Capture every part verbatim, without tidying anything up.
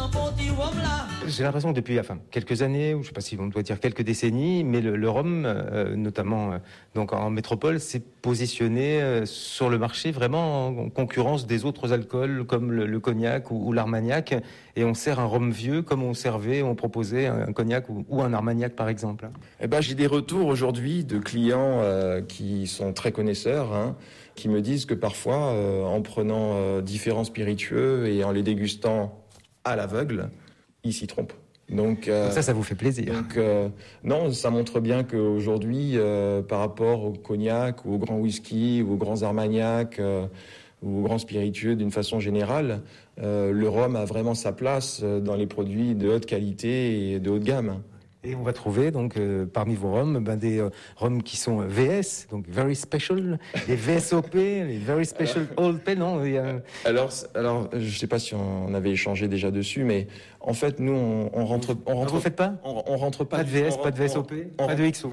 J'ai l'impression que depuis enfin, quelques années, ou je ne sais pas si on doit dire quelques décennies, mais le, le rhum, euh, notamment euh, donc en métropole, s'est positionné euh, sur le marché vraiment en concurrence des autres alcools comme le, le cognac ou, ou l'armagnac. Et on sert un rhum vieux comme on servait, on proposait un, un cognac ou, ou un armagnac par exemple. Eh ben, j'ai des retours aujourd'hui de clients euh, qui sont très connaisseurs, hein, qui me disent que parfois, euh, en prenant euh, différents spiritueux et en les dégustant à l'aveugle, ils s'y trompent. Donc, euh, donc ça, ça vous fait plaisir. Donc euh, non, ça montre bien qu'aujourd'hui, euh, par rapport au cognac ou au grand whisky ou aux grands armagnacs euh, ou aux grands spiritueux d'une façon générale, euh, le rhum a vraiment sa place dans les produits de haute qualité et de haute gamme. Et on va trouver donc euh, parmi vos rhums ben, des euh, rhums qui sont V S, donc Very Special, les V S O P, les Very Special Old P, non il y a... Alors, alors, je sais pas si on avait échangé déjà dessus, mais en fait, nous, on, on rentre, on rentre. Vous faites pas on, on rentre pas. Pas de V S, on, pas de V S O P, on, pas de X O.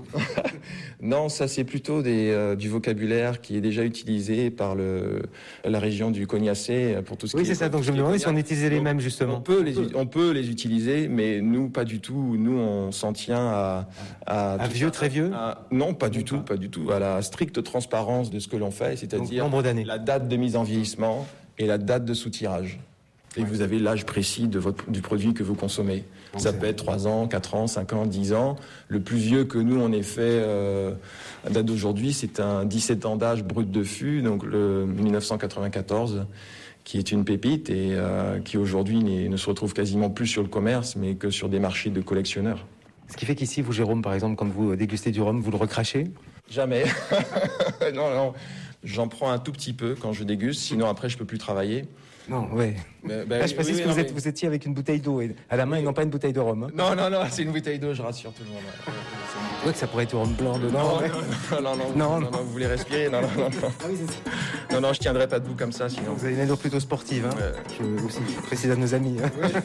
Non, ça c'est plutôt des, euh, du vocabulaire qui est déjà utilisé par le, la région du Cognacé pour tout ce oui, qui est. Oui, c'est ça. Donc je me demandais si on utilisait les mêmes justement. On peut les, on peut les utiliser, mais nous pas du tout. Nous, on s'en tient à. À, à vieux, très vieux. À, non, pas du tout, pas du tout. À la stricte transparence de ce que l'on fait, c'est-à-dire la date de mise en vieillissement et la date de sous-tirage. Et ouais. Vous avez l'âge précis de votre, du produit que vous consommez. Donc ça peut être trois ans, quatre ans, cinq ans, dix ans. Le plus vieux que nous, on ait fait, euh, à date d'aujourd'hui, c'est un dix-sept ans d'âge brut de fût, donc le dix-neuf cent quatre-vingt-quatorze, qui est une pépite et euh, qui aujourd'hui ne se retrouve quasiment plus sur le commerce, mais que sur des marchés de collectionneurs. Ce qui fait qu'ici, vous, Jérôme, par exemple, quand vous dégustez du rhum, vous le recrachez ? Jamais. non, non. J'en prends un tout petit peu quand je déguste, sinon après, je peux plus travailler. Non, ouais. Mais, bah, Là, je précise oui, oui, que vous, êtes, mais... vous étiez avec une bouteille d'eau et à la main, oui. Et non pas une bouteille de rhum. Hein. Non, non, non, c'est une bouteille d'eau, je rassure tout le monde. Ouais, que ça pourrait être du rhum blanc dedans. Non, ouais. non, non, non, non, non, non, non, vous voulez respirer ? Non, non, non. non. Ah oui, c'est ça. Non, non, je tiendrai pas debout comme ça, sinon. Vous avez une allure plutôt sportive, hein. Ouais. Je, aussi, je précise à nos amis. Hein. Oui.